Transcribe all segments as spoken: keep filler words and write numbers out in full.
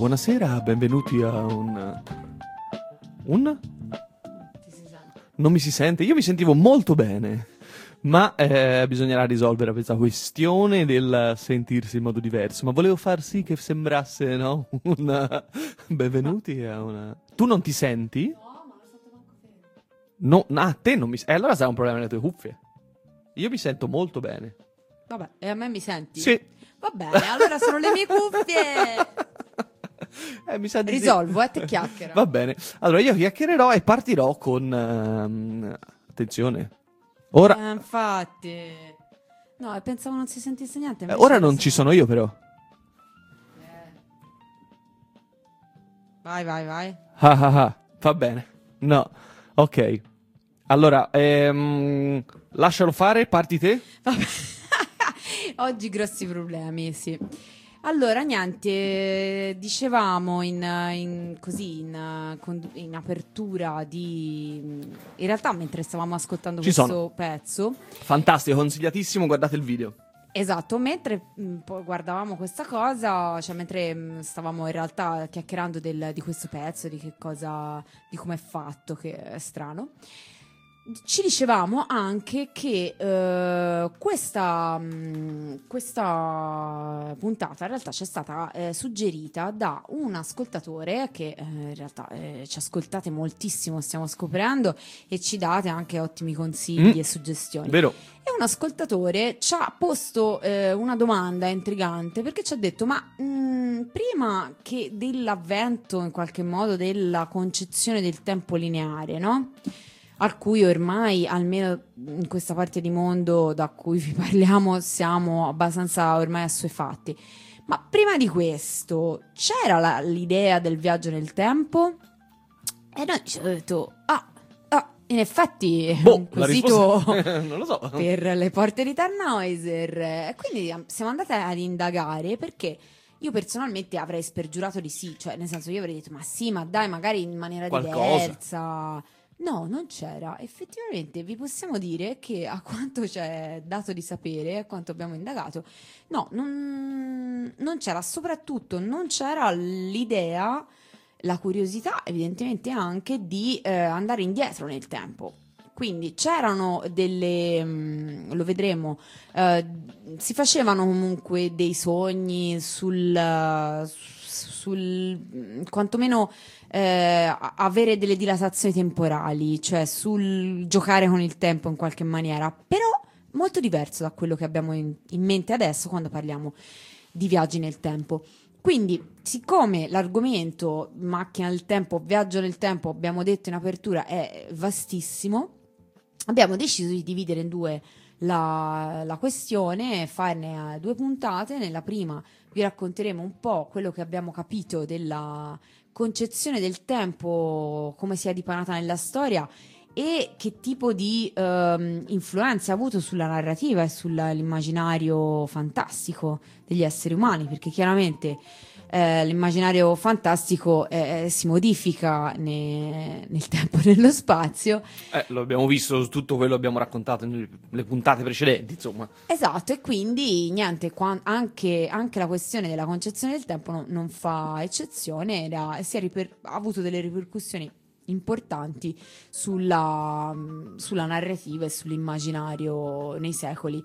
buonasera, benvenuti a un... Un? Ti si sente? Non mi si sente? Io mi sentivo molto bene, ma eh, bisognerà risolvere questa questione del sentirsi in modo diverso. Ma volevo far sì che sembrasse, no? Un... Benvenuti a una... Tu non ti senti? No, ma lo sento manco fermo. No, ah, te non mi senti. Eh, allora sarà un problema nelle tue cuffie. Io mi sento molto bene. Vabbè, e a me mi senti? Sì. Vabbè, allora sono le mie cuffie. Eh, mi sa di sì. Risolvo, eh, te chiacchiera. Va bene. Allora io chiacchiererò e partirò con... ehm, attenzione. Ora, Eh, infatti. No, pensavo non si sentisse niente. eh, invece ora lo non ci sento. sono io però. Eh. Vai, vai, vai. Ah, ah, ah. Va bene. No. Ok. Allora, ehm, lascialo fare, parti te. Vabbè. Oggi grossi problemi, sì. Allora, niente, dicevamo in, in- così in, con- in apertura di... In realtà mentre stavamo ascoltando Ci questo sono. pezzo, Fantastico, consigliatissimo, guardate il video. esatto, mentre mh, poi guardavamo questa cosa, cioè mentre mh, stavamo in realtà chiacchierando del- di questo pezzo, di che cosa, di come è fatto, che è strano, ci dicevamo anche che eh, questa, mh, questa puntata in realtà ci è stata eh, suggerita da un ascoltatore che eh, in realtà eh, ci ascoltate moltissimo, stiamo scoprendo, e ci date anche ottimi consigli Mm. e suggestioni. Vero? E un ascoltatore ci ha posto eh, una domanda intrigante perché ci ha detto: ma mh, prima che dell'avvento in qualche modo della concezione del tempo lineare, no? Al cui ormai, almeno in questa parte di mondo da cui vi parliamo, siamo abbastanza ormai assuefatti. Ma prima di questo c'era la- l'idea del viaggio nel tempo? E noi ci abbiamo detto: ah, ah, in effetti è Boh, un la quesito risposta... non lo so. per le porte di Tannhäuser. E quindi am- siamo andate ad indagare perché io personalmente avrei spergiurato di sì, cioè nel senso io avrei detto ma sì, ma dai, magari in maniera Qualcosa. diversa. No, non c'era. Effettivamente vi possiamo dire che a quanto ci è dato di sapere, a quanto abbiamo indagato, no, non, non c'era, soprattutto non c'era l'idea, la curiosità evidentemente anche di eh, andare indietro nel tempo. Quindi c'erano delle, mm, lo vedremo, eh, si facevano comunque dei sogni sul, eh, sul mm, quantomeno eh, a- avere delle dilatazioni temporali, cioè sul giocare con il tempo in qualche maniera, però molto diverso da quello che abbiamo in, in mente adesso quando parliamo di viaggi nel tempo. Quindi, siccome l'argomento macchina del tempo, viaggio nel tempo, abbiamo detto in apertura, è vastissimo, abbiamo deciso di dividere in due la, la questione e farne eh, due puntate. Nella prima vi racconteremo un po' quello che abbiamo capito della concezione del tempo, come si è dipanata nella storia e che tipo di ehm, influenza ha avuto sulla narrativa e sull'immaginario fantastico degli esseri umani, perché chiaramente eh, l'immaginario fantastico eh, si modifica ne- nel tempo e nello spazio. Eh, lo abbiamo visto su tutto quello che abbiamo raccontato nelle puntate precedenti, insomma. Esatto, e quindi niente, qua- anche, anche la questione della concezione del tempo non, non fa eccezione, ed ha, si è riper- ha avuto delle ripercussioni importanti sulla, sulla narrativa e sull'immaginario nei secoli.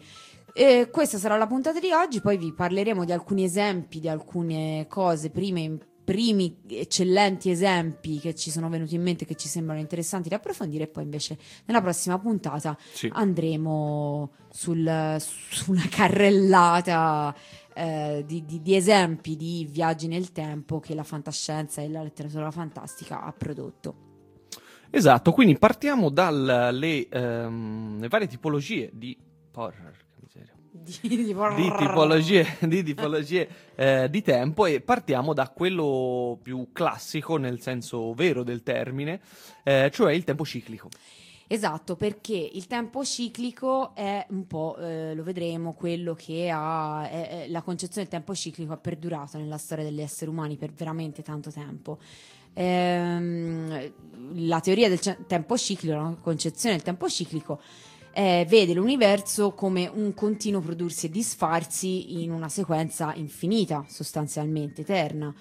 E questa sarà la puntata di oggi, poi vi parleremo di alcuni esempi, di alcune cose, prime, primi eccellenti esempi che ci sono venuti in mente, che ci sembrano interessanti da approfondire, e poi invece nella prossima puntata Sì. andremo sul, su una carrellata eh, di, di- di esempi di viaggi nel tempo che la fantascienza e la letteratura fantastica ha prodotto. Esatto, quindi partiamo dalle ehm, le varie tipologie di horror, che miseria. Di, di- di tipologie, di, tipologie eh, di tempo, e partiamo da quello più classico nel senso vero del termine, eh, cioè il tempo ciclico. Esatto, perché il tempo ciclico è un po', eh, lo vedremo, quello che ha, è- è- la concezione del tempo ciclico ha perdurato nella storia degli esseri umani per veramente tanto tempo. Ehm, la teoria del ce- tempo ciclico, la concezione del tempo ciclico eh, vede l'universo come un continuo prodursi e disfarsi in una sequenza infinita, sostanzialmente eterna.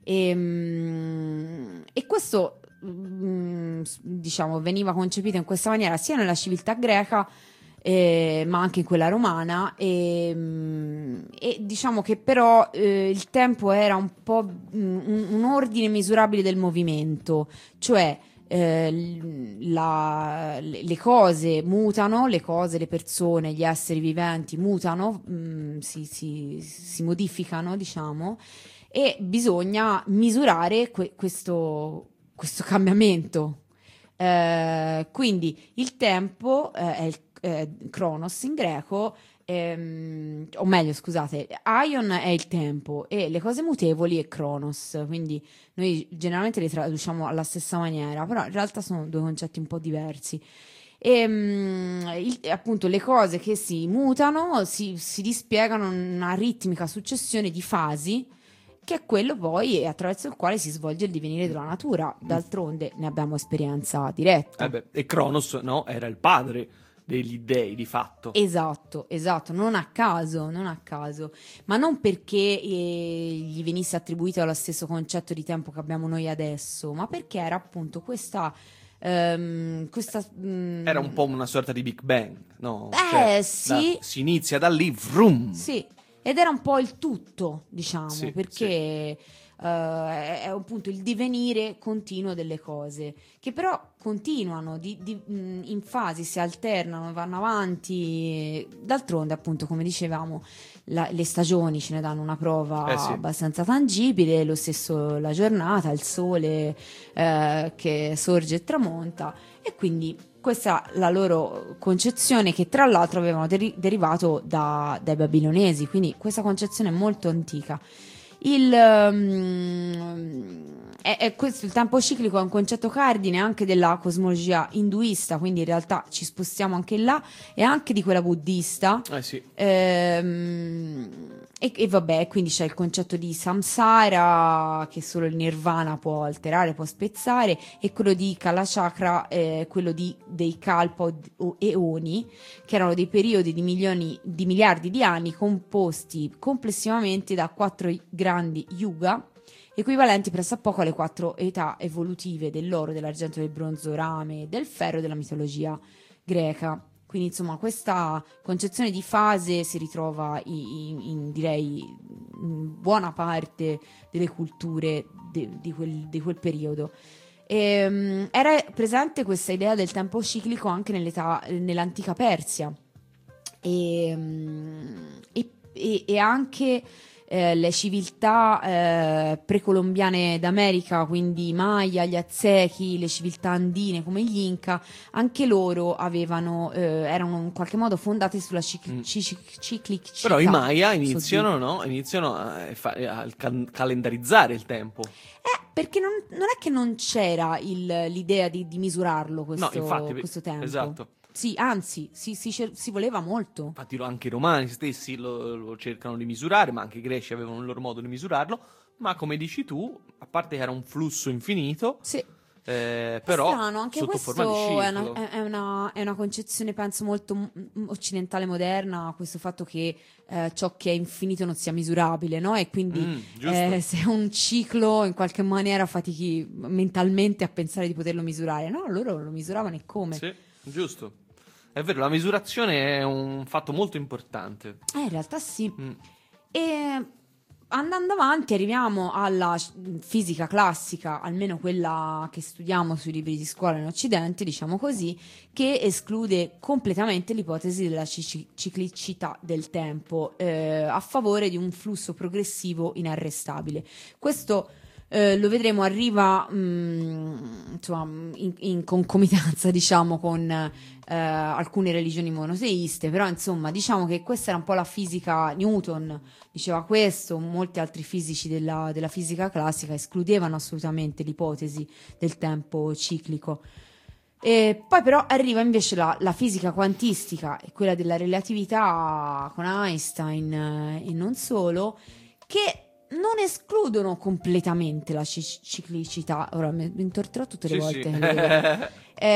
E, mm, e questo, mm, s- diciamo, veniva concepito in questa maniera sia nella civiltà greca, eh, ma anche in quella romana. E, mm, e diciamo che però eh, il tempo era un po' mm, un, un ordine misurabile del movimento, cioè eh, l- la- le le cose mutano, le cose, le persone, gli esseri viventi mutano, mm, si, si- si modificano, diciamo, e bisogna misurare que- questo, questo cambiamento. Eh, quindi il tempo eh, è il eh, Chronos in greco, ehm, o meglio, scusate, Aion è il tempo e le cose mutevoli è Chronos, quindi noi generalmente le traduciamo alla stessa maniera, però in realtà sono due concetti un po' diversi. E, mm, il- appunto le cose che si mutano si, si dispiegano in una ritmica successione di fasi, che è quello poi attraverso il quale si svolge il divenire della natura. D'altronde ne abbiamo esperienza diretta. Eh beh, e Cronos, no, era il padre degli dei di fatto. Esatto, esatto, non a caso, non a caso, ma non perché eh, gli venisse attribuito lo stesso concetto di tempo che abbiamo noi adesso, ma perché era appunto questa, ehm, questa mm, Era un po' una sorta di Big Bang, no? eh, Cioè, sì. da- si inizia da lì, vroom. Sì, ed era un po' il tutto, diciamo, Sì, perché eh, è, è appunto il divenire continuo delle cose, che però continuano di- di- mh, in fasi, si alternano, vanno avanti. D'altronde, appunto, come dicevamo, la- le stagioni ce ne danno una prova Eh sì. abbastanza tangibile, lo stesso la giornata, il sole eh, che sorge e tramonta, e quindi questa è la loro concezione, che tra l'altro avevano deri- derivato da- dai babilonesi, quindi questa concezione è molto antica. Il, ehm, è, è questo, il tempo ciclico è un concetto cardine anche della cosmologia induista, quindi in realtà ci spostiamo anche là, e anche di quella buddista. Eh sì. Ehm, e, e vabbè, quindi c'è il concetto di samsara, che solo il nirvana può alterare, può spezzare, e quello di kalachakra, eh, quello di, dei kalpa o, o eoni, che erano dei periodi di milioni di miliardi di anni composti complessivamente da quattro grandi yuga, equivalenti pressappoco alle quattro età evolutive dell'oro, dell'argento, del bronzo, rame e del ferro della mitologia greca. Quindi insomma questa concezione di fase si ritrova in, in- in, direi in buona parte delle culture de- di, quel, di quel periodo. Ehm, era presente questa idea del tempo ciclico anche nell'età, nell'antica Persia, e, e- e- e anche eh, le civiltà eh, precolombiane d'America, quindi i Maya, gli Aztechi, le civiltà andine come gli Inca, anche loro avevano, eh, erano in qualche modo fondate sulla cic- Mm. cic- ciclicità. Però i Maya So iniziano, no? Iniziano a, fa- a cal- calendarizzare il tempo. Eh, perché non, non è che non c'era il- l'idea di, di misurarlo questo, No, infatti, questo tempo. esatto. Sì, anzi, si, si cer- si voleva molto. Infatti lo- anche i romani stessi lo, lo cercano di misurare, ma anche i greci avevano il loro modo di misurarlo. Ma come dici tu, a parte che era un flusso infinito, Sì. eh, È però strano, anche sotto questo forma di è ciclo. una, è- è una- è una concezione, penso, molto mm, occidentale moderna, questo fatto che eh, ciò che è infinito non sia misurabile, no? E quindi Mm, giusto. eh, se un ciclo in qualche maniera fatichi mentalmente a pensare di poterlo misurare, no? Loro lo misuravano e come? Sì, giusto. È vero, la misurazione è un fatto molto importante. Eh, in realtà sì. Mm. E andando avanti arriviamo alla sci- fisica classica, almeno quella che studiamo sui libri di scuola in Occidente, diciamo così, che esclude completamente l'ipotesi della cici- ciclicità del tempo, eh, a favore di un flusso progressivo inarrestabile. Questo eh, lo vedremo, arriva mh, insomma, in, in concomitanza, diciamo, con eh, alcune religioni monoteiste, però insomma diciamo che questa era un po' la fisica. Newton diceva questo, molti altri fisici della, della fisica classica escludevano assolutamente l'ipotesi del tempo ciclico. E poi però arriva invece la, la fisica quantistica e quella della relatività con Einstein, eh, e non solo, che non escludono completamente la ci- ciclicità. Ora mi mi intorterò tutte le Sì, volte. sì. che lo dico.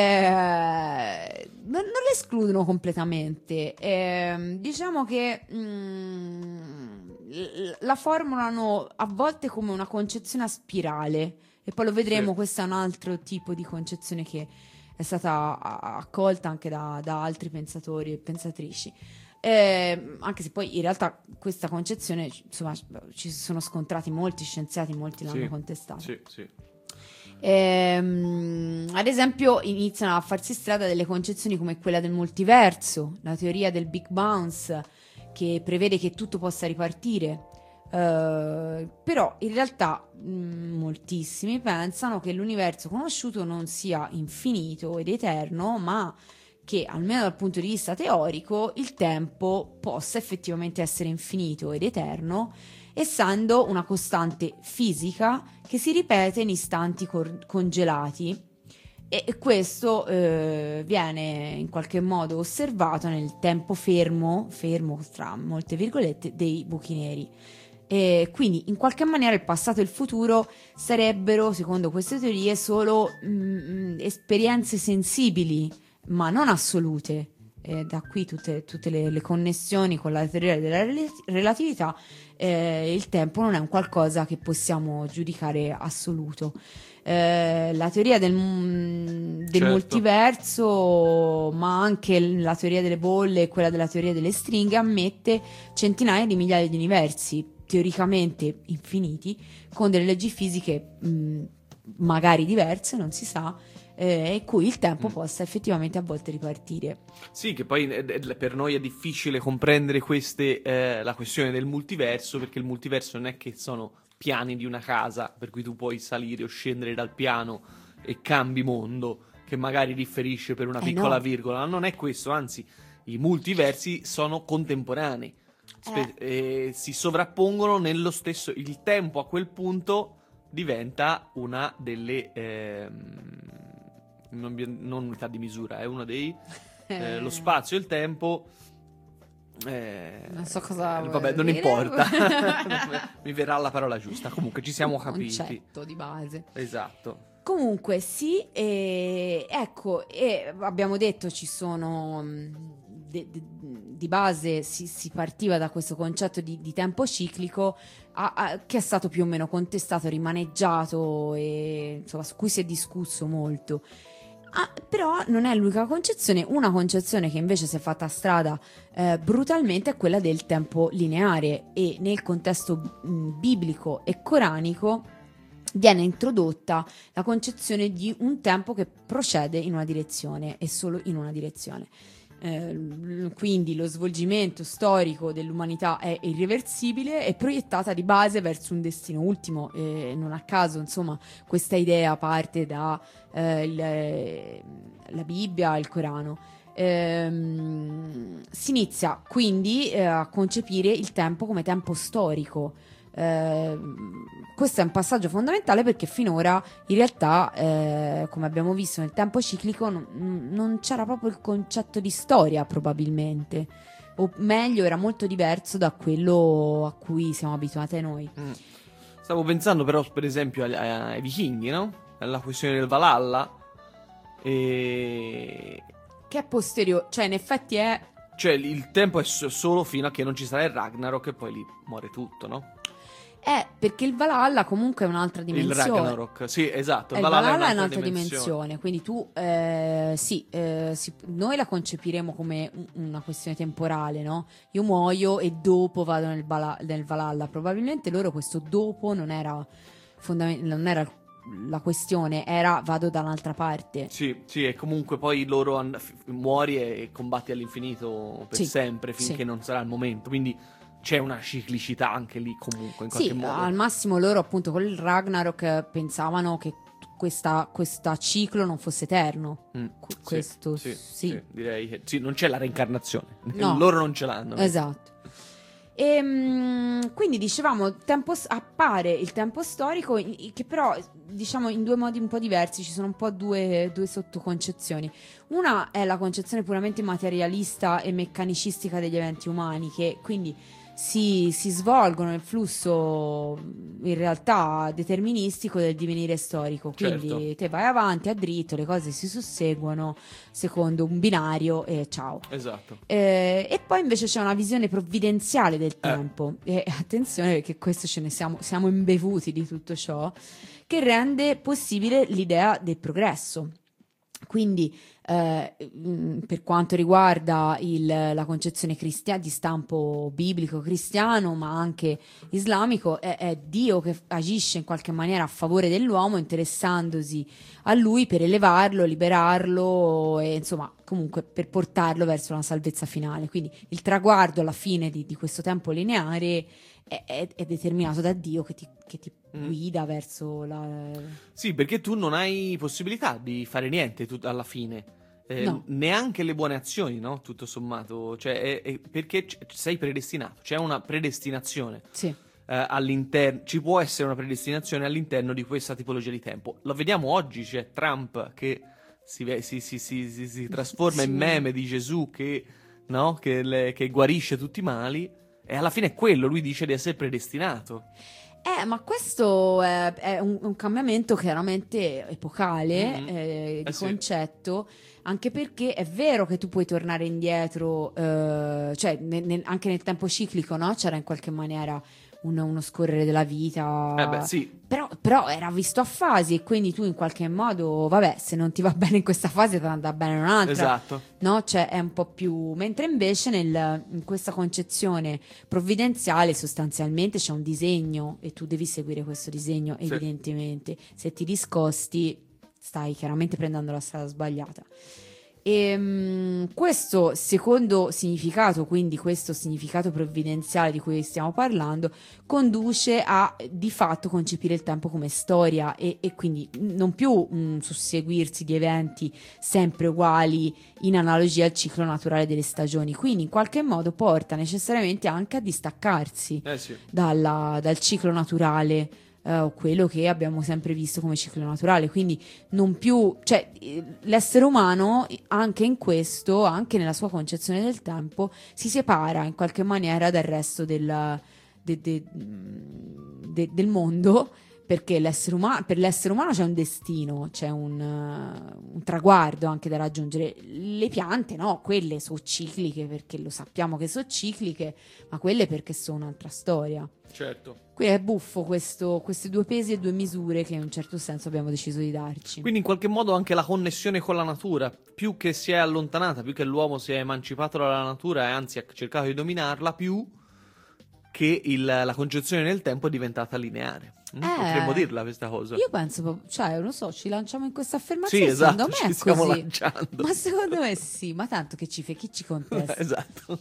Eh, non, non le escludono completamente. Eh, diciamo che mm, l- la formulano a volte come una concezione a spirale, e poi lo vedremo, Sì. questo è un altro tipo di concezione che è stata a- accolta anche da, da altri pensatori e pensatrici. Eh, anche se poi in realtà questa concezione, insomma, ci sono scontrati molti scienziati, molti l'hanno Sì, contestata. sì, sì. Ehm, ad esempio, iniziano a farsi strada delle concezioni come quella del multiverso, la teoria del Big Bounce, che prevede che tutto possa ripartire. Eh, però in realtà mh, moltissimi pensano che l'universo conosciuto non sia infinito ed eterno, ma che almeno dal punto di vista teorico il tempo possa effettivamente essere infinito ed eterno, essendo una costante fisica che si ripete in istanti cor- congelati. E e questo eh, viene in qualche modo osservato nel tempo fermo, fermo tra molte virgolette, dei buchi neri. E quindi in qualche maniera il passato e il futuro sarebbero, secondo queste teorie, solo mm, esperienze sensibili, ma non assolute. E da qui tutte, tutte le, le connessioni con la teoria della rel- relatività. Eh, il tempo non è un qualcosa che possiamo giudicare assoluto. Eh, la teoria del, mm, del Certo. multiverso, ma anche la teoria delle bolle e quella della teoria delle stringhe, ammette centinaia di migliaia di universi teoricamente infiniti, con delle leggi fisiche mh, magari diverse, non si sa, eh, e cui il tempo Mm. possa effettivamente a volte ripartire. Sì, che poi eh, eh, per noi è difficile comprendere queste, eh, la questione del multiverso, perché il multiverso non è che sono piani di una casa, per cui tu puoi salire o scendere dal piano e cambi mondo, che magari differisce per una Eh, piccola no. virgola. Non è questo, anzi, i multiversi sono contemporanei. Spe- eh, si sovrappongono nello stesso... Il tempo a quel punto diventa una delle... ehm, non, vi- non unità di misura, è uno dei... eh, lo spazio e il tempo... eh, Non so cosa eh, vabbè, non vuol dire. importa. Mi verrà la parola giusta. Comunque ci siamo Un capiti. concetto di base. Esatto. Comunque sì, e ecco, e abbiamo detto ci sono mh, de- de- di base si, si partiva da questo concetto di, di tempo ciclico a- a- che è stato più o meno contestato, rimaneggiato e insomma su cui si è discusso molto. Ah, però non è l'unica concezione, una concezione che invece si è fatta strada eh, brutalmente è quella del tempo lineare, e nel contesto mh, biblico e coranico viene introdotta la concezione di un tempo che procede in una direzione e solo in una direzione. Eh, quindi lo svolgimento storico dell'umanità è irreversibile e proiettata di base verso un destino ultimo, e non a caso insomma questa idea parte da eh, il- la Bibbia, il Corano. Ehm, si inizia quindi eh, a concepire il tempo come tempo storico. Eh, questo è un passaggio fondamentale perché finora in realtà, eh, come abbiamo visto nel tempo ciclico, non, non c'era proprio il concetto di storia, probabilmente, o meglio era molto diverso da quello a cui siamo abituati noi. Mm. Stavo pensando però per esempio ai, ai vichinghi, no? Alla questione del Valhalla. E... Che è posteriore, cioè in effetti è Cioè il tempo è so- solo fino a che non ci sarà il Ragnarok e poi lì muore tutto, no? è perché il Valhalla comunque è un'altra Il dimensione. Ragnarok, sì, esatto. Eh, Il Il Valhalla, Valhalla è è un'altra dimensione, quindi tu, eh, sì, eh, si- noi la concepiremo come un- una questione temporale, no? Io muoio e dopo vado nel, Vala- nel Valhalla. Probabilmente loro questo dopo non era, fondament- non era la questione, era vado da un'altra parte. Sì, sì, e comunque poi loro and- f- muori e combatti all'infinito per Sì, sempre finché sì. non sarà il momento. Quindi c'è una ciclicità anche lì comunque in qualche Sì, modo. al massimo loro appunto con il Ragnarok eh, pensavano che questa, questa ciclo non fosse eterno. Mm, Qu- sì, questo sì, sì. sì, direi che sì, non c'è la reincarnazione. No. Loro non ce l'hanno. Esatto. E, mm, quindi dicevamo tempo, s- appare il tempo storico i- i- che però diciamo in due modi un po' diversi, ci sono un po' due, due sottoconcezioni. Una è la concezione puramente materialista e meccanicistica degli eventi umani, che quindi si, si svolgono nel flusso in realtà deterministico del divenire storico, quindi Certo. te vai avanti a dritto, le cose si susseguono secondo un binario e ciao. Esatto. Eh, e poi invece c'è una visione provvidenziale del tempo, e attenzione perché questo ce ne siamo, siamo imbevuti di tutto ciò, che rende possibile l'idea del progresso. Quindi eh, mh, per quanto riguarda il, la concezione cristia- di stampo biblico cristiano, ma anche islamico, è, è Dio che agisce in qualche maniera a favore dell'uomo, interessandosi a lui per elevarlo, liberarlo e insomma comunque per portarlo verso una salvezza finale. Quindi il traguardo alla fine di, di questo tempo lineare è, è, è determinato da Dio che ti, che ti Mm. guida verso la... Sì, perché tu non hai possibilità di fare niente tu- alla fine. Eh, No. Neanche le buone azioni, no? Tutto sommato. Cioè, è- è perché c- sei predestinato. C'è una predestinazione. Sì. eh, all'interno, ci può essere una predestinazione all'interno di questa tipologia di tempo. Lo vediamo oggi, c'è Trump che si, ve- si, si, si, si- si trasforma Sì. in meme di Gesù che, no? che, le- che guarisce tutti i mali, e alla fine è quello, lui dice di essere predestinato. Eh, ma questo è, è un, un cambiamento chiaramente epocale Mhm. eh, di Eh sì. concetto, anche perché è vero che tu puoi tornare indietro, eh, cioè ne- ne- anche nel tempo ciclico, no? C'era in qualche maniera un- uno scorrere della vita, Eh beh, sì, però, però era visto a fasi e quindi tu in qualche modo, vabbè, se non ti va bene in questa fase ti andrà bene in un'altra. esatto. No, cioè è un po' più. Mentre invece nel- in questa concezione provvidenziale sostanzialmente c'è un disegno e tu devi seguire questo disegno, Sì. evidentemente. Se ti discosti, stai chiaramente prendendo la strada sbagliata. E mm, questo secondo significato, quindi questo significato provvidenziale di cui stiamo parlando, conduce a di fatto concepire il tempo come storia e, e quindi non più un susseguirsi di eventi sempre uguali in analogia al ciclo naturale delle stagioni. Quindi in qualche modo porta necessariamente anche a distaccarsi Eh sì. dalla- dal ciclo naturale, eh, o quello che abbiamo sempre visto come ciclo naturale. Quindi non più, cioè eh, l'essere umano anche in questo, anche nella sua concezione del tempo, si separa in qualche maniera dal resto del, de- de- de- del mondo. Perché l'essere umano, per l'essere umano c'è un destino, c'è un, uh, un traguardo anche da raggiungere. Le piante, no, quelle sono cicliche perché lo sappiamo che sono cicliche, ma quelle perché sono un'altra storia. Certo. Quindi è buffo questo, questi due pesi e due misure che in un certo senso abbiamo deciso di darci. Quindi in qualche modo anche la connessione con la natura, più che si è allontanata, più che l'uomo si è emancipato dalla natura e anzi ha cercato di dominarla, più che il- la concezione del tempo è diventata lineare. Mm? Eh, Potremmo dirla questa cosa. Io penso, proprio- cioè, non so, ci lanciamo in questa affermazione. Sì, esatto, secondo me ci è stiamo così. lanciando. Ma secondo me sì, ma tanto che ci fai, chi ci contesta? Esatto.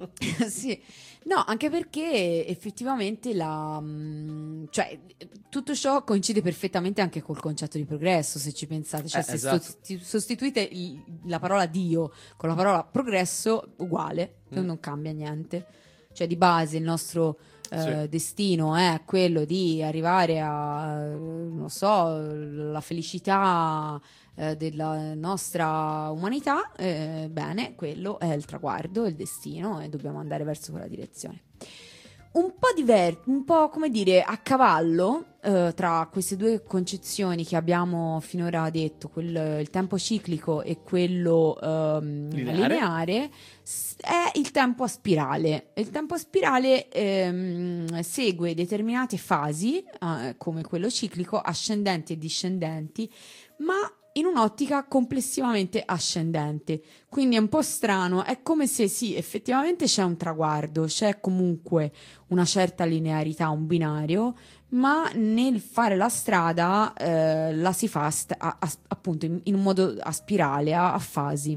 Sì, no, anche perché effettivamente la, mm, cioè, tutto ciò coincide perfettamente anche col concetto di progresso, se ci pensate. Cioè, Eh, se esatto. sosti- sostituite il- la parola Dio con la parola progresso, uguale, Mm. non cambia niente. Cioè, di base il nostro eh, Sì. destino è quello di arrivare a, eh, non so, la felicità eh, della nostra umanità, eh, bene, quello è il traguardo, il destino e dobbiamo andare verso quella direzione. Un po' diverso, un po' come dire a cavallo eh, tra queste due concezioni che abbiamo finora detto, quel, il tempo ciclico e quello ehm, Lineare. lineare, s- è il tempo a spirale. Il tempo a spirale ehm, segue determinate fasi, eh, come quello ciclico, ascendenti e discendenti, ma in un'ottica complessivamente ascendente. Quindi è un po' strano, è come se sì, effettivamente c'è un traguardo, c'è comunque una certa linearità, un binario, ma nel fare la strada eh, la si fa st- a- a- appunto in, in un modo a spirale, a, a fasi.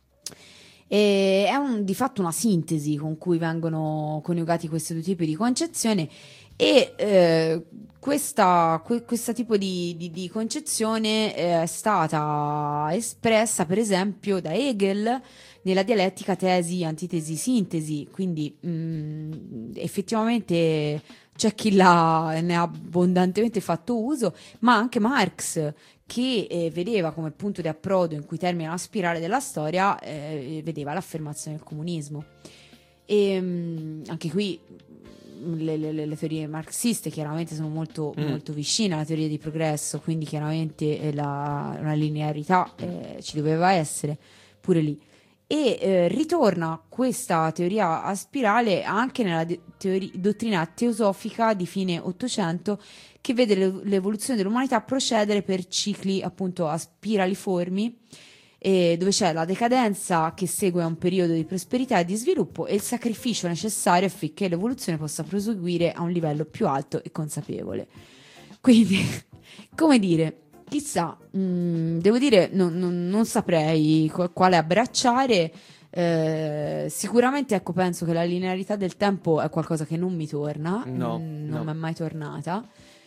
E è un- di fatto una sintesi con cui vengono coniugati questi due tipi di concezione e eh, questa, que- questo tipo di, di- di concezione è stata espressa per esempio da Hegel nella dialettica tesi, antitesi, sintesi, quindi mh, effettivamente c'è chi l'ha, ne ha abbondantemente fatto uso, ma anche Marx che eh, vedeva come punto di approdo in cui termina la spirale della storia, eh, vedeva l'affermazione del comunismo. E mh, anche qui le, le- le teorie marxiste chiaramente sono molto, Mm. molto vicine alla teoria di progresso, quindi chiaramente eh, la, una linearità eh, ci doveva essere pure lì. E eh, ritorna questa teoria a spirale anche nella de- teori- dottrina teosofica di fine Ottocento, che vede l'ev- l'evoluzione dell'umanità procedere per cicli appunto a spiraliformi, e dove c'è la decadenza che segue a un periodo di prosperità e di sviluppo e il sacrificio necessario affinché l'evoluzione possa proseguire a un livello più alto e consapevole. Quindi, come dire, chissà, mh, devo dire, non, non- non saprei qu- quale abbracciare. Eh, sicuramente, ecco, penso che la linearità del tempo è qualcosa che non mi torna, No, mh, no. non mi è mai tornata.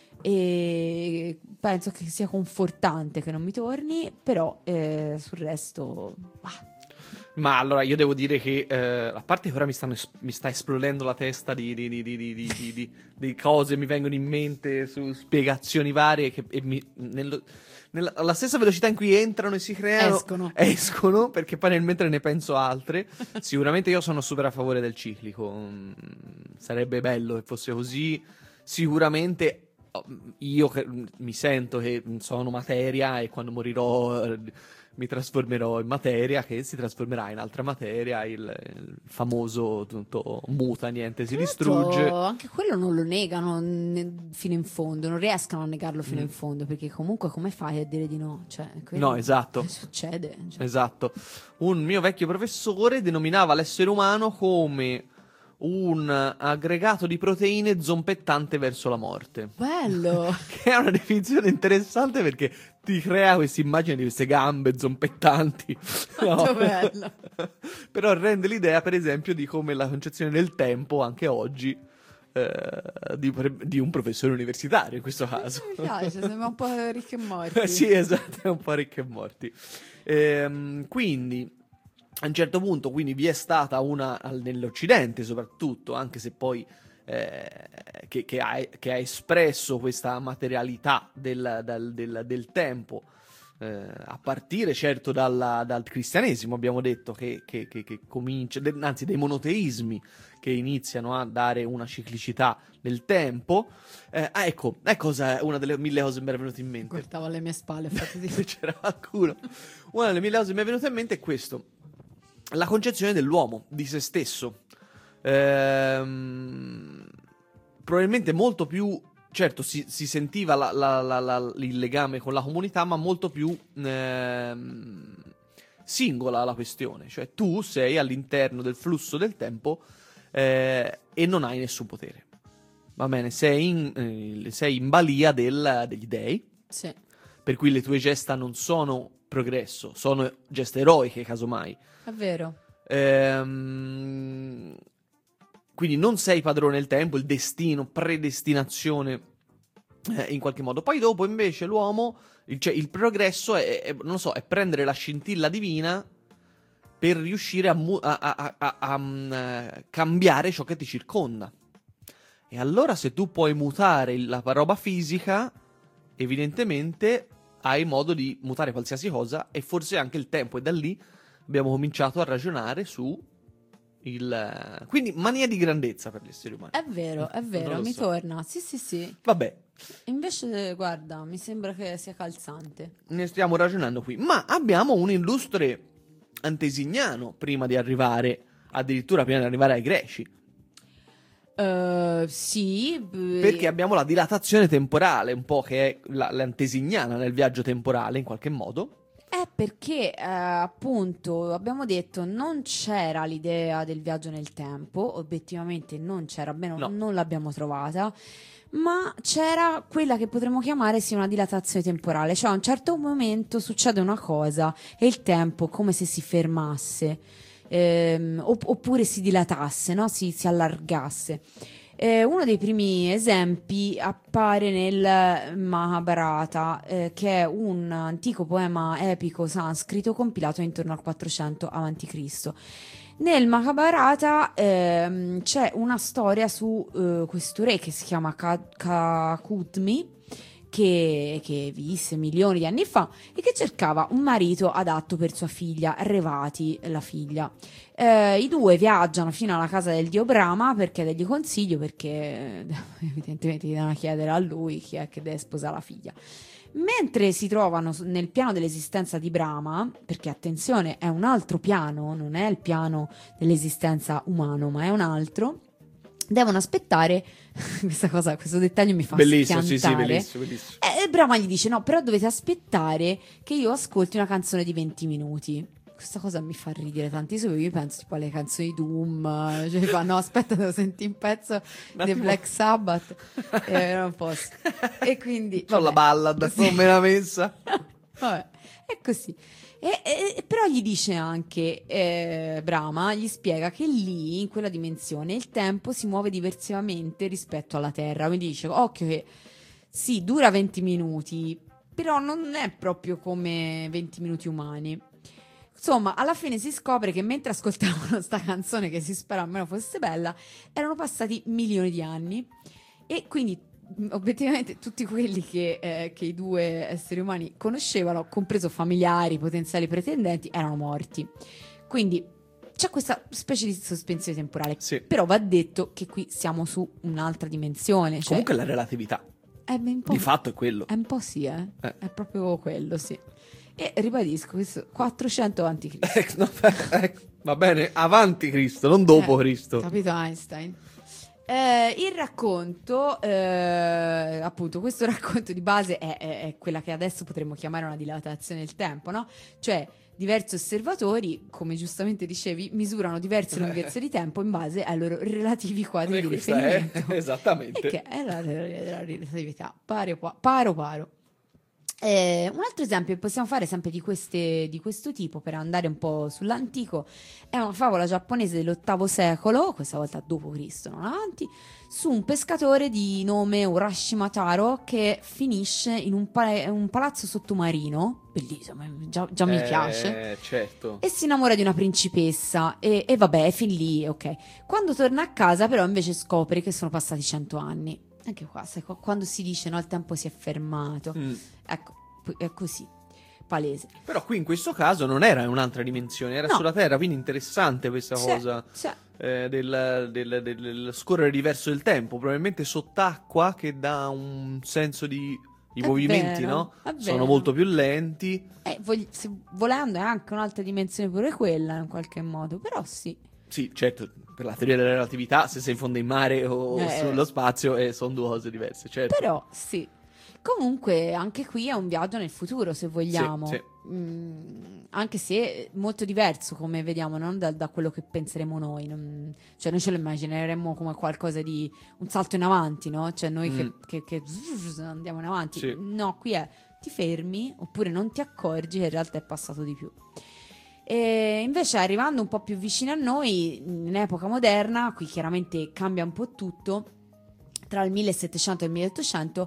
E penso che sia confortante che non mi torni, però eh, sul resto, bah, Ma allora io devo dire che eh, a parte che ora mi, stanno es- mi sta esplodendo la testa di, di, di, di, di, di, di- di- di cose mi vengono in mente su spiegazioni varie che e mi, nello- nella, alla stessa velocità in cui entrano e si creano Escono. escono, perché poi nel mentre ne penso altre. Sicuramente io sono super a favore del ciclico. Mm, sarebbe bello che fosse così. Sicuramente oh, io che- mi sento che sono materia e quando morirò eh, mi trasformerò in materia che si trasformerà in altra materia, il, il famoso tutto muta, niente si Tra l'altro, distrugge. anche quello non lo negano ne- fino in fondo, non riescono a negarlo fino Mm. in fondo, perché comunque come fai a dire di no? Cioè, quello No, esatto. succede. Cioè. Esatto. Un mio vecchio professore denominava l'essere umano come un aggregato di proteine zompettante verso la morte. Bello! Che è una definizione interessante perché ti crea questa immagine di queste gambe zompettanti. Molto bello. Però rende l'idea, per esempio, di come la concezione del tempo, anche oggi, eh, di, pre- di un professore universitario in questo caso. Mi piace, sembra un po' ricchi e morti. Sì, esatto, è un po' ricchi e morti. Ehm, quindi, a un certo punto, quindi vi è stata una, al- nell'Occidente soprattutto, anche se poi eh, che, che ha, che ha espresso questa materialità del, dal- del- del tempo, eh, a partire certo dalla- dal cristianesimo, abbiamo detto, che, che- che- che comincia, de- anzi dei monoteismi che iniziano a dare una ciclicità nel tempo. Eh, ah, ecco, è cosa, una delle mille cose che mi era venuta in mente. Guardavo alle mie spalle, infatti. Se c'era qualcuno. Una delle mille cose che mi è venuta in mente è questo: la concezione dell'uomo, di se stesso. Ehm, probabilmente molto più. Certo, si, si sentiva la- la- la- la- il legame con la comunità, ma molto più ehm, singola la questione. Cioè, tu sei all'interno del flusso del tempo eh, e non hai nessun potere. Va bene, sei in, eh, sei in balia del- degli dei. Sì. Per cui le tue gesta non sono progresso, sono gesta eroiche, casomai. È vero. Ehm, quindi non sei padrone del tempo, il destino, predestinazione, eh, in qualche modo. Poi dopo, invece, l'uomo, il, cioè, il progresso è, è- non lo so, è prendere la scintilla divina per riuscire a, mu- a- a- a- a- a, mm, eh, cambiare ciò che ti circonda. E allora, se tu puoi mutare il- la roba fisica, evidentemente hai modo di mutare qualsiasi cosa e forse anche il tempo. E da lì abbiamo cominciato a ragionare su il... Quindi mania di grandezza per gli esseri umani. È vero, è Non vero, lo mi so. torna. Sì, sì, sì. Vabbè, Invece, guarda, mi sembra che sia calzante. ne stiamo ragionando qui. Ma abbiamo un illustre antesignano prima di arrivare, addirittura prima di arrivare ai greci. Eh, sì. b- Perché abbiamo la dilatazione temporale, un po' che è la- l'antesignana nel viaggio temporale, in qualche modo. È perché, eh, appunto, abbiamo detto non c'era l'idea del viaggio nel tempo, obiettivamente non c'era, almeno No. non l'abbiamo trovata, ma c'era quella che potremmo chiamare sì una dilatazione temporale, cioè a un certo momento succede una cosa e il tempo come se si fermasse, ehm, opp- oppure si dilatasse, no? si, si allargasse. Eh, uno dei primi esempi appare nel Mahabharata, eh, che è un antico poema epico sanscrito compilato intorno al quattrocento avanti Cristo. Nel Mahabharata ehm, c'è una storia su eh, questo re che si chiama Ka- Kakudmi, che, che visse milioni di anni fa e che cercava un marito adatto per sua figlia, Revati, la figlia. Eh, I due viaggiano fino alla casa del dio Brahma per chiedergli consiglio, perché eh, evidentemente gli devono chiedere a lui chi è che deve sposare la figlia. Mentre si trovano nel piano dell'esistenza di Brahma, perché attenzione, è un altro piano, non è il piano dell'esistenza umano, ma è un altro, devono aspettare. Questa cosa, questo dettaglio mi fa bellissimo, schiantare. sì, sì, bellissimo, bellissimo. E Brahma gli dice: no, però dovete aspettare che io ascolti una canzone di venti minuti. Questa cosa mi fa ridere tantissimo. Io penso tipo alle canzoni di Doom, cioè fa, no, aspetta, devo sentire un pezzo di Black Sabbath e non posso. E quindi c'ho la ballad, sì. non me la messa. Vabbè, è così. E, e, però gli dice anche, eh, Brahma gli spiega che lì, in quella dimensione, il tempo si muove diversamente rispetto alla Terra. Quindi dice, occhio che sì, dura venti minuti, però non è proprio come venti minuti umani. Insomma, alla fine si scopre che mentre ascoltavano sta canzone, che si spera almeno fosse bella, erano passati milioni di anni e quindi obiettivamente tutti quelli che, eh, che i due esseri umani conoscevano, compreso familiari, potenziali pretendenti, erano morti. Quindi c'è questa specie di sospensione temporale. Sì. Però va detto che qui siamo su un'altra dimensione. Cioè, Comunque la relatività è un po', di fatto è quello. È un po' sì, eh? Eh. È proprio quello, sì. E ribadisco, questo quattrocento avanti Cristo. Eh, no, eh, va bene, avanti Cristo, non dopo Eh, Cristo. Capito Einstein? Eh, il racconto, eh, appunto, questo racconto di base è, è, è quella che adesso potremmo chiamare una dilatazione del tempo, no? Cioè, diversi osservatori, come giustamente dicevi, misurano diverse lunghezze di tempo in base ai loro relativi quadri E di questa riferimento. è esattamente. E che è la, la, la relatività, paro paro. paro. Eh, un altro esempio che possiamo fare sempre di, queste, di questo tipo, per andare un po' sull'antico, è una favola giapponese dell'ottavo secolo, questa volta dopo Cristo, non avanti, su un pescatore di nome Urashima Taro che finisce in un, pa- un palazzo sottomarino, bellissimo, già, già mi Eh, piace, certo. e si innamora di una principessa e, e vabbè, è fin lì, ok. Quando torna a casa però invece scopre che sono passati cento anni. Anche qua, sai, quando si dice no, il tempo si è fermato, Mm. ecco, è così, palese. Però qui in questo caso non era in un'altra dimensione, era No. sulla Terra, quindi interessante questa C'è, cosa c'è. eh, del, del, del- del scorrere diverso del tempo, probabilmente sott'acqua, che dà un senso di... I È movimenti, vero, no? è Sono vero. molto più lenti. Eh, vogli- se volendo è anche un'altra dimensione pure quella in qualche modo, però sì. Sì, certo, per la teoria della relatività, se sei in fondo in mare o Eh. sullo spazio, eh, sono due cose diverse, certo. Però sì. Comunque anche qui è un viaggio nel futuro, se vogliamo. Sì, Mm, anche se molto diverso, come vediamo, non da, da quello che penseremo noi. Non- cioè noi ce lo immagineremmo come qualcosa di un salto in avanti, no? Cioè noi che, Mm. che- che andiamo in avanti. Sì. No, qui è ti fermi oppure non ti accorgi che in realtà è passato di più. E invece arrivando un po' più vicino a noi, in epoca moderna, qui chiaramente cambia un po' tutto, tra il millesettecento e il milleottocento,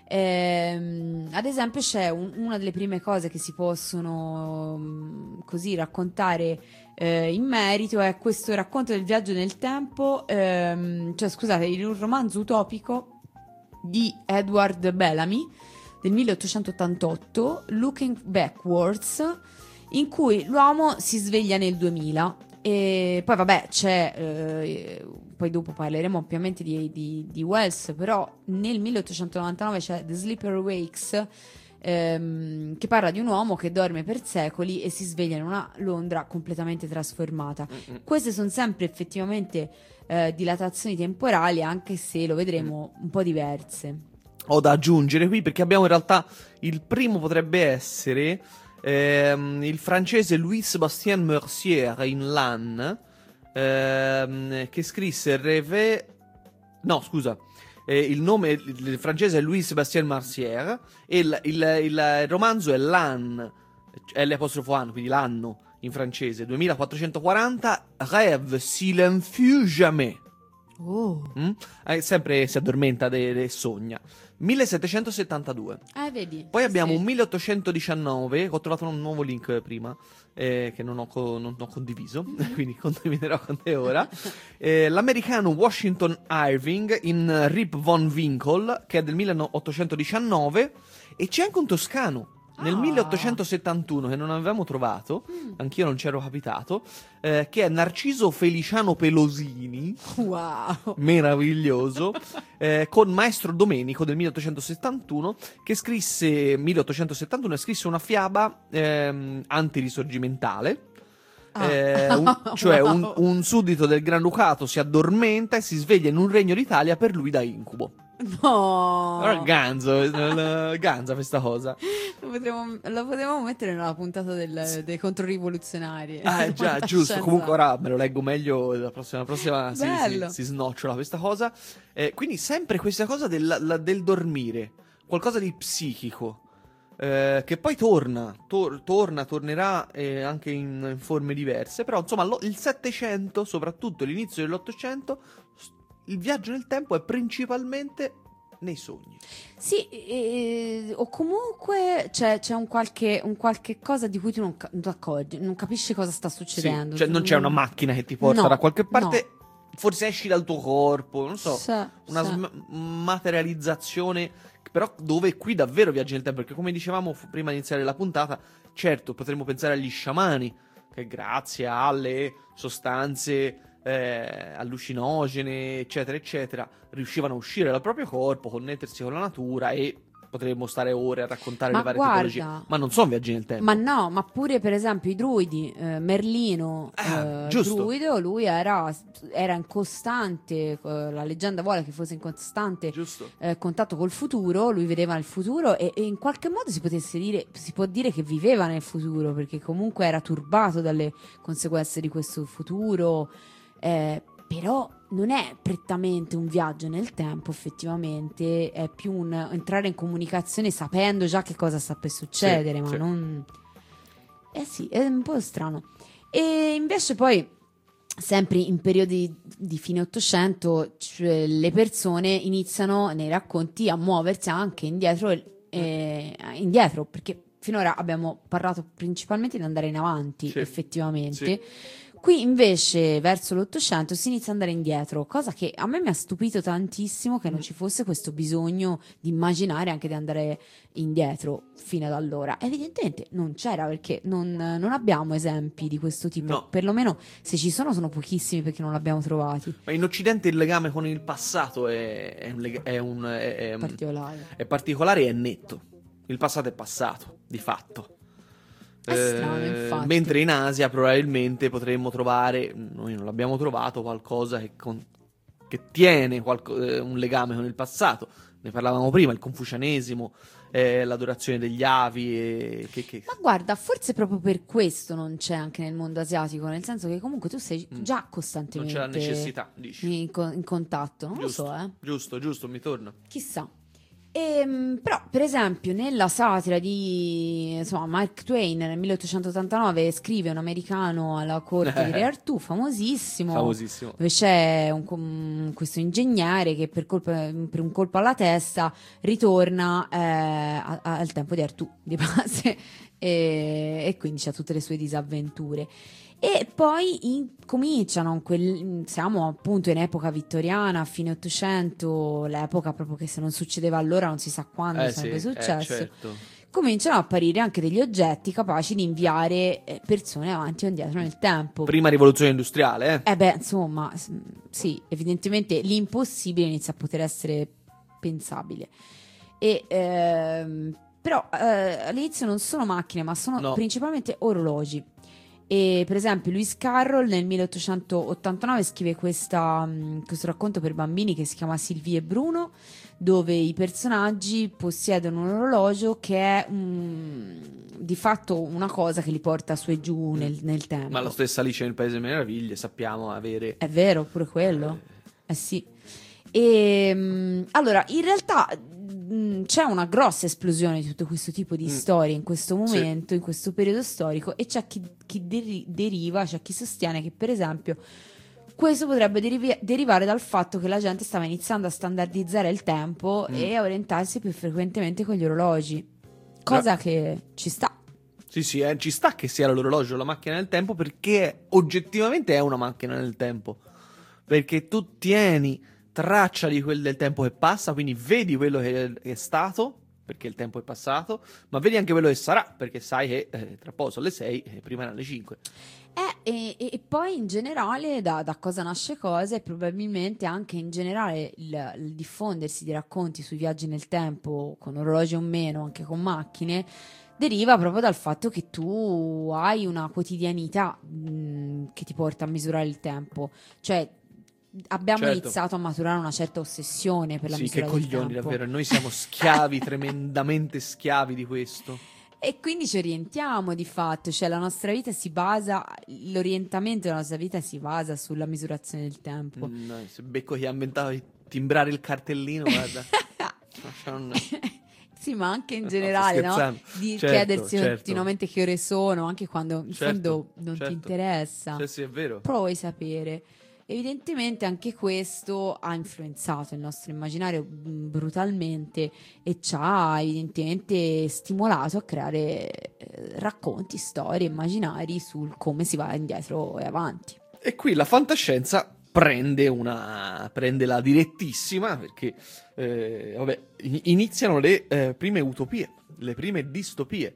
ehm, ad esempio c'è un- una delle prime cose che si possono mm, così raccontare eh, in merito, è questo racconto del viaggio nel tempo, ehm, cioè scusate, in un romanzo utopico di Edward Bellamy del milleottocentottantotto, Looking Backwards, in cui l'uomo si sveglia nel duemila e poi vabbè c'è, eh, poi dopo parleremo ovviamente di, di, di Wells, però nel milleottocentonovantanove c'è The Sleeper Wakes, ehm, che parla di un uomo che dorme per secoli e si sveglia in una Londra completamente trasformata. Mm-mm. Queste sono sempre effettivamente eh, dilatazioni temporali, anche se lo vedremo un po' diverse. Ho da aggiungere qui perché abbiamo in realtà il primo potrebbe essere ehm, il francese Louis Bastien Mercier in L'Anne, ehm, che scrisse Rêve. No, scusa. Eh, il nome il, il francese è Louis Bastien Mercier e il, il, il romanzo è L'Anne, L apostrofo Anne, quindi l'anno in francese, duemilaquattrocentoquaranta, Rêve s'il en fut jamais. Oh. Mm? Eh, sempre si addormenta e sogna. millesettecentosettantadue. Eh, vedi. Poi Sì, abbiamo sì. un milleottocentodiciannove, ho trovato un nuovo link prima, eh, che non ho, co- non ho condiviso, quindi condividerò con te ora. Eh, l'americano Washington Irving in Rip Von Winkle, che è del milleottocentodiciannove, e c'è anche un toscano. Nel Ah. milleottocentosettantuno, che non avevamo trovato, Mm. anch'io non c'ero capitato, eh, che è Narciso Feliciano Pelosini, Wow. meraviglioso, eh, con Maestro Domenico del milleottocentosettantuno, che scrisse milleottocentosettantuno e scrisse una fiaba ehm, antirisorgimentale. Ah. eh, un- cioè Wow. un, un suddito del Granducato si addormenta e si sveglia in un regno d'Italia per lui da incubo. No. Allora, ganzo, eh, ganza questa cosa. Lo potremmo, lo potevamo mettere nella puntata del- dei controrivoluzionari. Ah, già, giusto. Comunque ora me lo leggo meglio. La prossima, la prossima si, si, Bello. si snocciola questa cosa. Eh, quindi sempre questa cosa del, la- del dormire, qualcosa di psichico, eh, che poi torna, tor- torna, tornerà eh, anche in, in forme diverse. Però insomma lo- il Settecento, soprattutto l'inizio dell'Ottocento, s- il viaggio nel tempo è principalmente nei sogni. Sì, eh, o comunque c'è, c'è un, qualche, un qualche cosa di cui tu non, ca- non ti accorgi, non capisci cosa sta Sì, succedendo. cioè non Tu c'è una macchina che ti porta No, da qualche parte, forse esci dal tuo corpo, non so, Sì, una sì. sm- materializzazione, però dove qui davvero viaggi nel tempo, perché come dicevamo fu- prima di iniziare la puntata, certo potremmo pensare agli sciamani, che grazie alle sostanze eh, allucinogene, eccetera, eccetera, riuscivano a uscire dal proprio corpo, connettersi con la natura e potremmo stare ore a raccontare Ma le varie guarda, tipologie. Ma non sono viaggi nel tempo. Ma no, ma pure per esempio i druidi, eh, Merlino, Ah, eh, giusto. druido, lui era, era in costante, eh, la leggenda vuole che fosse in costante Giusto? eh, contatto col futuro, lui vedeva il futuro e, e in qualche modo si potesse dire, si può dire che viveva nel futuro, perché comunque era turbato dalle conseguenze di questo futuro, eh, però non è prettamente un viaggio nel tempo, effettivamente è più un entrare in comunicazione sapendo già che cosa sta per succedere, Sì, ma sì. non... Eh sì, è un po' strano. E invece poi, sempre in periodi di fine Ottocento, cioè, le persone iniziano nei racconti a muoversi anche indietro, eh, indietro, perché finora abbiamo parlato principalmente di andare in avanti, Sì. effettivamente. Sì. Qui invece verso l'Ottocento si inizia ad andare indietro, cosa che a me mi ha stupito tantissimo che non ci fosse questo bisogno di immaginare anche di andare indietro fino ad allora. Evidentemente non c'era, perché non, non abbiamo esempi di questo tipo, No. perlomeno se ci sono sono pochissimi perché non l'abbiamo trovati. Ma in Occidente il legame con il passato è, è un, lega- è un- è- è- Particolare. è particolare e è netto. Il passato è passato, di fatto. È strano, infatti. Mentre in Asia probabilmente potremmo trovare, noi non l'abbiamo trovato, qualcosa che, con- che tiene qualco- eh, un legame con il passato. Ne parlavamo prima, il confucianesimo, eh, l'adorazione degli avi. E che, che- Ma guarda, forse proprio per questo non c'è anche nel mondo asiatico, nel senso che comunque tu sei Mm. già non costantemente c'è la necessità, dici. in, co- in contatto, non Giusto, lo so, eh. giusto, giusto, mi torna. Chissà. Ehm, però, per esempio, nella satira di insomma, Mark Twain nel milleottocentottantanove scrive un americano alla corte di Re Artù, famosissimo, Famosissimo. dove c'è un com- questo ingegnere che per, colpa- per un colpo alla testa ritorna eh, a- a- al tempo di Artù, di base, e, e quindi c'ha tutte le sue disavventure. E poi in- cominciano, quel- siamo appunto in epoca vittoriana, a fine Ottocento, l'epoca proprio che se non succedeva allora non si sa quando Eh sarebbe sì, eh, successo. certo. Cominciano ad apparire anche degli oggetti capaci di inviare eh, persone avanti o indietro nel tempo. Prima rivoluzione industriale, eh? Eh beh, insomma, s- sì, evidentemente l'impossibile inizia a poter essere pensabile. E, ehm, però eh, all'inizio non sono macchine, ma sono No. principalmente orologi. E per esempio Lewis Carroll nel milleottocentottantanove scrive questa, mh, questo racconto per bambini che si chiama Sylvie e Bruno, dove i personaggi possiedono un orologio che è mm, di fatto una cosa che li porta su e giù nel, nel tempo. Ma la stessa Alice nel Paese delle Meraviglie sappiamo avere. È vero, pure quello. Eh sì. E, mh, allora, in realtà mh, c'è una grossa esplosione di tutto questo tipo di Mm. storie in questo Sì. momento, in questo periodo storico, e c'è chi, chi deri- deriva, c'è chi sostiene che per esempio questo potrebbe derivi- derivare dal fatto che la gente stava iniziando a standardizzare il tempo Mm. e a orientarsi più frequentemente con gli orologi, cosa che ci sta. Sì, sì, eh, ci sta che sia l'orologio la macchina del tempo, perché oggettivamente è una macchina del tempo. Perché tu tieni traccia di quel del tempo che passa, quindi vedi quello che è stato, perché il tempo è passato, ma vedi anche quello che sarà, perché sai che eh, tra poco sono le sei e prima erano le cinque. Eh, e, e- e poi in generale da, da cosa nasce cosa e probabilmente anche in generale il, il diffondersi di racconti sui viaggi nel tempo, con orologi o meno, anche con macchine, deriva proprio dal fatto che tu hai una quotidianità mh, che ti porta a misurare il tempo. Cioè, abbiamo Certo. iniziato a maturare una certa ossessione per la Sì, che misura del coglioni, tempo. davvero. Noi siamo schiavi, tremendamente schiavi di questo. E quindi ci orientiamo di fatto, cioè la nostra vita si basa, l'orientamento della nostra vita si basa sulla misurazione del tempo. Mm, no, se becco chi ha inventato di timbrare il cartellino, guarda. Non- Sì, ma anche in No, generale, sto no? scherzando. Di Certo, chiedersi certo. continuamente che ore sono, anche quando in Certo, fondo non certo. ti interessa. Sì, sì, è vero. Però vuoi sapere. Evidentemente anche questo ha influenzato il nostro immaginario mh, brutalmente e ci ha evidentemente stimolato a creare eh, racconti, storie, immaginari sul come si va indietro e avanti. E qui la fantascienza prende una prende la direttissima, perché eh, vabbè, in- iniziano le eh, prime utopie, le prime distopie,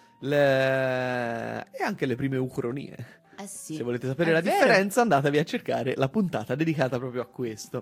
le- e anche le prime ucronie. Eh sì. Se volete sapere È la vero. differenza, andatevi a cercare la puntata dedicata proprio a questo.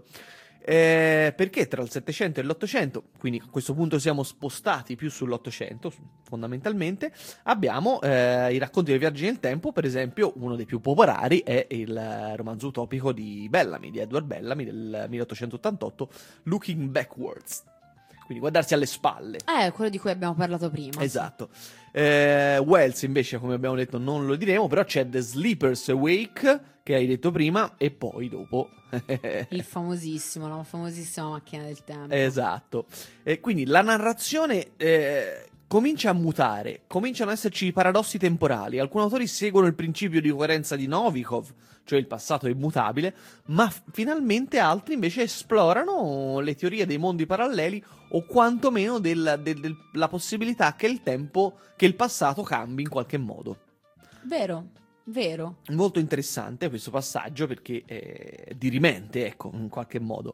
Eh, perché tra il Settecento e l'Ottocento, quindi a questo punto siamo spostati più sull'Ottocento, su- fondamentalmente, abbiamo eh, i racconti dei viaggi nel tempo. Per esempio, uno dei più popolari è il eh, romanzo utopico di Bellamy, di Edward Bellamy, del milleottocentottantotto, Looking Backwards. Quindi guardarsi alle spalle. Eh, quello di cui abbiamo parlato prima. Esatto. Eh, Wells invece, come abbiamo detto, non lo diremo, però c'è The Sleeper's Awake, che hai detto prima, e poi dopo... Il famosissimo, la famosissima macchina del tempo. Esatto. E quindi la narrazione eh, comincia a mutare, cominciano ad esserci paradossi temporali. Alcuni autori seguono il principio di coerenza di Novikov, cioè il passato è immutabile, ma f- finalmente altri invece esplorano le teorie dei mondi paralleli, o quantomeno del- del- del- la possibilità che il tempo, che il passato cambi in qualche modo. Vero, vero. Molto interessante questo passaggio, perché è dirimente, ecco, in qualche modo.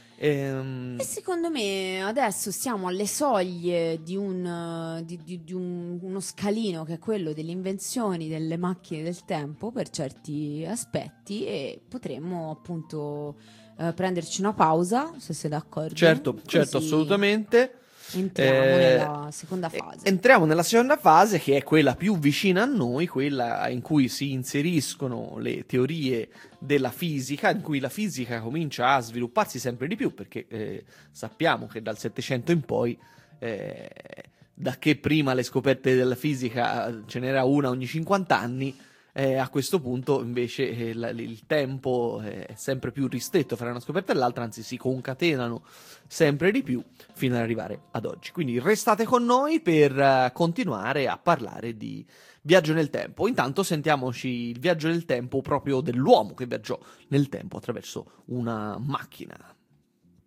Ehm, E secondo me adesso siamo alle soglie di, un, eh, di, di- di un- uno scalino che è quello delle invenzioni delle macchine del tempo per certi aspetti e potremmo appunto eh, prenderci una pausa, se sei d'accordo. certo, Così certo, assolutamente. Entriamo Eh, nella seconda e- fase. Entriamo nella seconda fase, che è quella più vicina a noi, quella in cui si inseriscono le teorie della fisica, in cui la fisica comincia a svilupparsi sempre di più, perché eh, sappiamo che dal Settecento in poi, eh, da che prima le scoperte della fisica ce n'era una ogni cinquanta anni, eh, a questo punto invece eh, la- il tempo è sempre più ristretto fra una scoperta e l'altra, anzi si concatenano sempre di più fino ad arrivare ad oggi. Quindi restate con noi per eh, continuare a parlare di viaggio nel tempo. Intanto sentiamoci il viaggio nel tempo proprio dell'uomo che viaggiò nel tempo attraverso una macchina.